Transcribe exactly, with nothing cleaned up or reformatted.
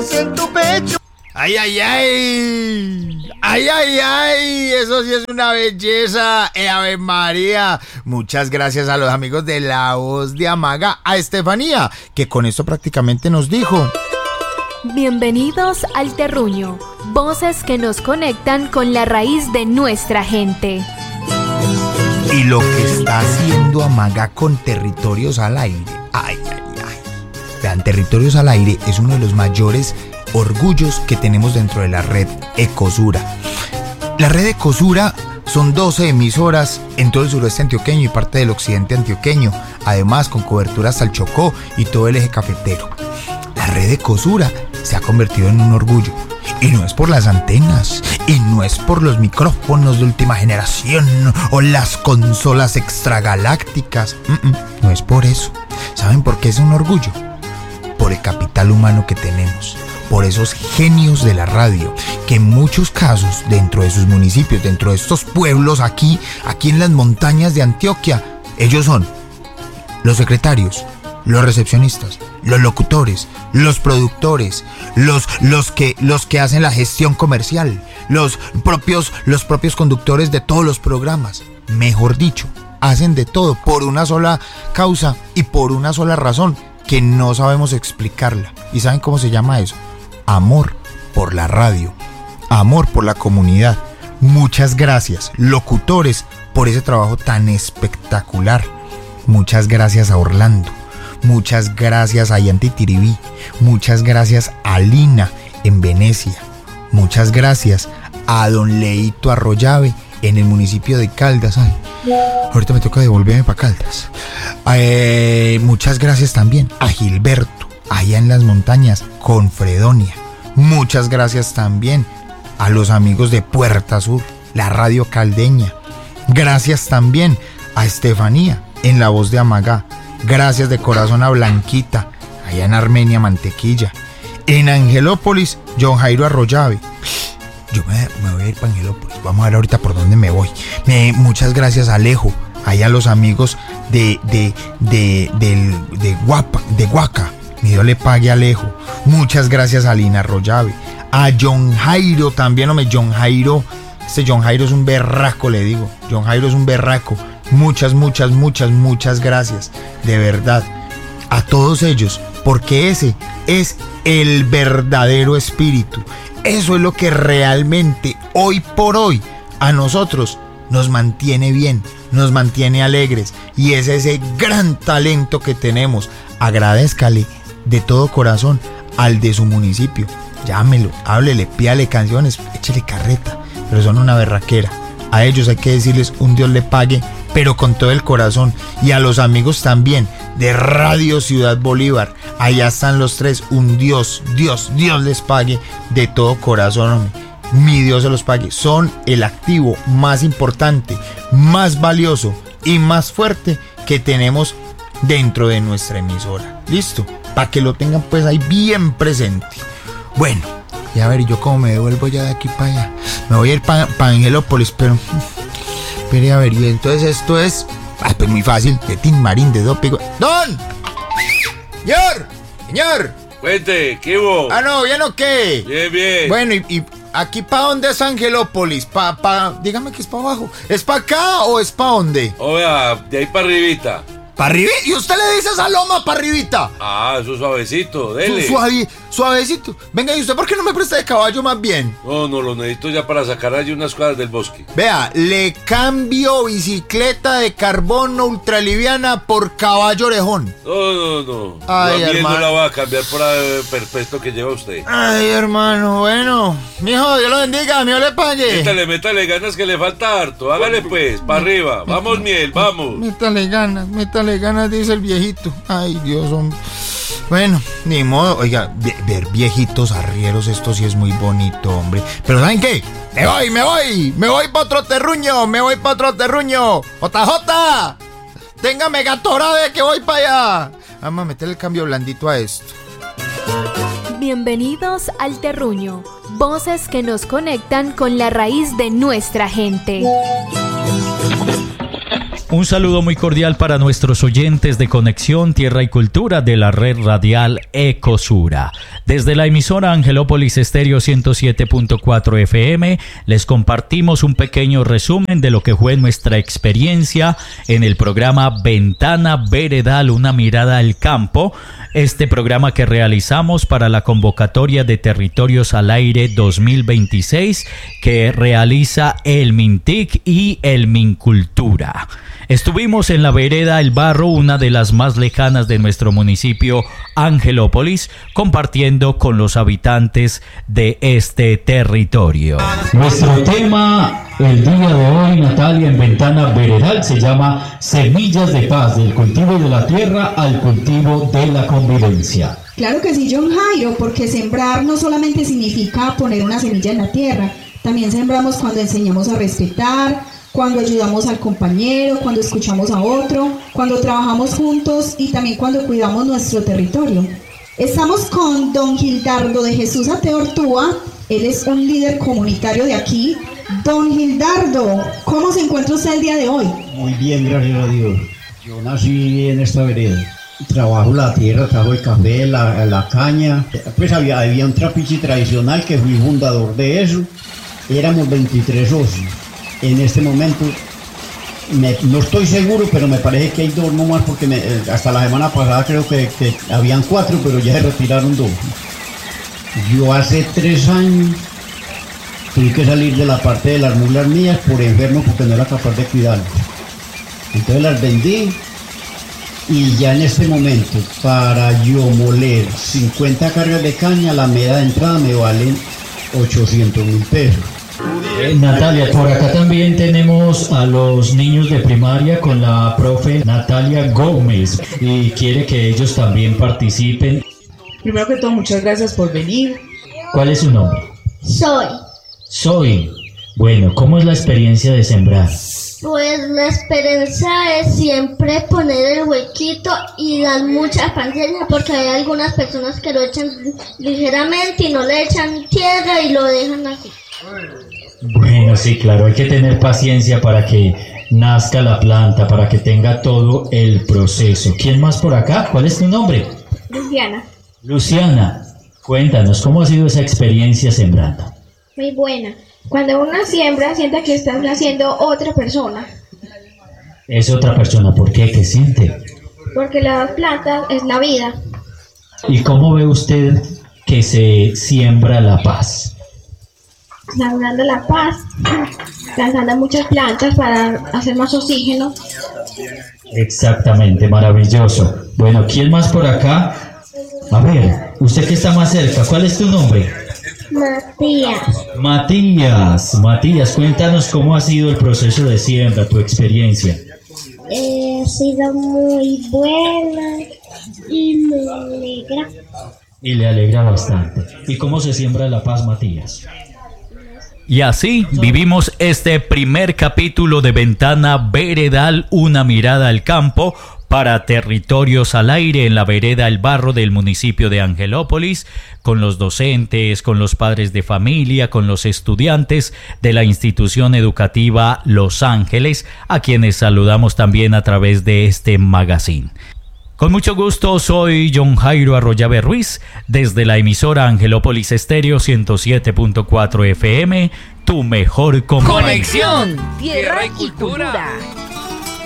En tu pecho. Ay, ay, ay. Ay, ay, ay. Eso sí es una belleza. Eh, Ave María. Muchas gracias a los amigos de La Voz de Amaga, a Estefanía, que con esto prácticamente nos dijo: bienvenidos al Terruño, voces que nos conectan con la raíz de nuestra gente. Y lo que está haciendo Amaga con Territorios al Aire. Ay, ay, ay. Vean, Territorios al Aire es uno de los mayores orgullos que tenemos dentro de la red Ecosura. La red Ecosura son doce emisoras en todo el suroeste antioqueño y parte del occidente antioqueño, además con cobertura hasta el Chocó y todo el eje cafetero. La red Ecosura se ha convertido en un orgullo, y no es por las antenas, y no es por los micrófonos de última generación o las consolas extragalácticas. Mm-mm, no es por eso. ¿Saben por qué es un orgullo? Por el capital humano que tenemos, por esos genios de la radio, que en muchos casos dentro de sus municipios, dentro de estos pueblos aquí, aquí en las montañas de Antioquia, ellos son los secretarios, los recepcionistas, los locutores, los productores, los, los, que, los que hacen la gestión comercial, los propios, los propios conductores de todos los programas. Mejor dicho, hacen de todo por una sola causa y por una sola razón que no sabemos explicarla. ¿Y saben cómo se llama eso? Amor por la radio, amor por la comunidad. Muchas gracias, locutores, por ese trabajo tan espectacular. Muchas gracias a Orlando. Muchas gracias a Yanti Tiribí. Muchas gracias a Lina en Venecia. Muchas gracias a don Leito Arroyave en el municipio de Caldas. Ay, ahorita me toca devolverme para Caldas. Eh, muchas gracias también a Gilberto, allá en las montañas, con Fredonia. Muchas gracias también a los amigos de Puerta Sur, la radio caldeña. Gracias también a Estefanía en La Voz de Amaga. Gracias de corazón a Blanquita, allá en Armenia, Mantequilla. En Angelópolis, John Jairo Arroyave. Yo me, me voy a ir para Angelópolis. Vamos a ver ahorita por dónde me voy. Me, muchas gracias a Alejo, allá a los amigos de, de, de, de, de, Guapa, de Huaca. Mi Dios le pague a Alejo. Muchas gracias a Lina Arroyave. A John Jairo también, hombre, John Jairo. Este John Jairo es un berraco, le digo. John Jairo es un berraco. Muchas, muchas, muchas, muchas gracias, de verdad, a todos ellos, porque ese es el verdadero espíritu. Eso es lo que realmente hoy por hoy a nosotros nos mantiene bien, nos mantiene alegres, y es ese gran talento que tenemos. Agradézcale de todo corazón al de su municipio, llámelo, háblele, pídale canciones, échele carreta, pero son una berraquera. A ellos hay que decirles un Dios le pague, pero con todo el corazón. Y a los amigos también de Radio Ciudad Bolívar, allá están los tres, un Dios, Dios, Dios les pague de todo corazón, hombre. Mi Dios se los pague. Son el activo más importante, más valioso y más fuerte que tenemos dentro de nuestra emisora. ¿Listo? Para que lo tengan pues ahí bien presente. Bueno, y a ver, ¿y yo cómo me devuelvo ya de aquí para allá? Me voy a ir para pa Angelópolis, pero... Espere, a ver, y entonces esto es... Ah, pues muy fácil, de Tin Marín, de Dopigo... ¡Don! ¡Señor! ¡Señor! Cuente, ¿qué hubo? Ah, no, ¿bien o qué? Bien, bien. Bueno, y, y aquí para dónde es Angelópolis, pa, pa, dígame que es para abajo. ¿Es para acá o es para dónde? Oiga, de ahí para arribita. ¿Para arriba? ¿Y usted le dice esa loma para arribita? Ah, eso es suavecito, dele. Su, suave, suavecito. Venga, ¿y usted por qué no me presta de caballo más bien? No, no, lo necesito ya para sacar allí unas cuadras del bosque. Vea, le cambio bicicleta de carbono ultraliviana por caballo orejón. No, no, no. Ay, También hermano. no la va a cambiar por el perpetuo que lleva usted. Ay, hermano, bueno. Mijo, Dios lo bendiga, Dios le pague. Métale, métale ganas que le falta harto. Hágale pues, para arriba. Vamos, miel, vamos. Métale ganas, métale ganas, dice el viejito. Ay, Dios, hombre. Bueno, ni modo. Oiga, ver viejitos arrieros, esto sí es muy bonito, hombre. Pero ¿saben qué? Me voy, me voy. Me voy para otro terruño, me voy para otro terruño. J J, téngame gatorade que voy para allá. Vamos a meter el cambio blandito a esto. Bienvenidos al Terruño, voces que nos conectan con la raíz de nuestra gente. Un saludo muy cordial para nuestros oyentes de Conexión Tierra y Cultura de la red radial Ecosura. Desde la emisora Angelópolis Estéreo ciento siete punto cuatro F M les compartimos un pequeño resumen de lo que fue nuestra experiencia en el programa Ventana Veredal, una mirada al campo. Este programa que realizamos para la convocatoria de Territorios al Aire dos mil veintiséis que realiza el MINTIC y el MINCULTURA. Estuvimos en la vereda El Barro, una de las más lejanas de nuestro municipio Angelópolis, compartiendo con los habitantes de este territorio. Nuestro tema el día de hoy, Natalia, en Ventana Veredal se llama Semillas de Paz, del cultivo de la tierra al cultivo de la convivencia. Claro que sí, John Jairo, porque sembrar no solamente significa poner una semilla en la tierra, también sembramos cuando enseñamos a respetar, cuando ayudamos al compañero, cuando escuchamos a otro, cuando trabajamos juntos y también cuando cuidamos nuestro territorio. Estamos con don Gildardo de Jesús Ateortúa, él es un líder comunitario de aquí. Don Gildardo, ¿cómo se encuentra usted el día de hoy? Muy bien, gracias a Dios. Yo nací en esta vereda. Trabajo la tierra, trabajo el café, la, la caña. Pues había, había un trapiche tradicional que fui fundador de eso. Éramos veintitrés socios. En este momento, me, no estoy seguro, pero me parece que hay dos nomás porque me, hasta la semana pasada creo que, que habían cuatro, pero ya se retiraron dos. Yo hace tres años tuve que salir de la parte de las mulas mías por enfermo porque no era capaz de cuidarlas. Entonces las vendí y ya en este momento para yo moler cincuenta cargas de caña, la media de entrada me valen ochocientos mil pesos. Eh, Natalia, por acá también tenemos a los niños de primaria con la profe Natalia Gómez y quiere que ellos también participen. Primero que todo, muchas gracias por venir. ¿Cuál es su nombre? Soy. Soy. Bueno, ¿cómo es la experiencia de sembrar? Pues la experiencia es siempre poner el huequito y dar mucha paciencia porque hay algunas personas que lo echan ligeramente y no le echan tierra y lo dejan así. Bueno, sí, claro, hay que tener paciencia para que nazca la planta, para que tenga todo el proceso. ¿Quién más por acá? ¿Cuál es tu nombre? Luciana. Luciana, cuéntanos, ¿cómo ha sido esa experiencia sembrando? Muy buena. Cuando uno siembra, siente que estás haciendo otra persona. Es otra persona, ¿por qué? ¿Qué siente? Porque las plantas es la vida. ¿Y cómo ve usted que se siembra la paz? Sembrando la paz, plantando muchas plantas para hacer más oxígeno. Exactamente, maravilloso. Bueno, ¿quién más por acá? A ver, usted que está más cerca, ¿cuál es tu nombre? Matías. Matías, Matías, cuéntanos cómo ha sido el proceso de siembra, tu experiencia. Eh, ha sido muy buena y me alegra. Y le alegra bastante. ¿Y cómo se siembra la paz, Matías? Y así vivimos este primer capítulo de Ventana Veredal, una mirada al campo para Territorios al Aire en la vereda El Barro del municipio de Angelópolis, con los docentes, con los padres de familia, con los estudiantes de la institución educativa Los Ángeles, a quienes saludamos también a través de este magazine. Con mucho gusto, soy John Jairo Arroyave Ruiz, desde la emisora Angelópolis Estéreo ciento siete punto cuatro F M, tu mejor compañía. Conexión, tierra y cultura.